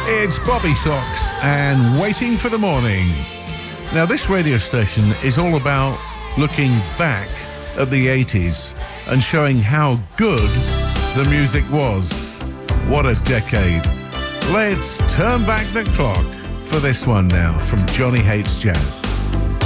It's Bobby Socks and Waiting for the Morning. Now, this radio station is all about looking back at the 80s and showing how good the music was. What a decade. Let's turn back the clock for this one now from Johnny Hates Jazz.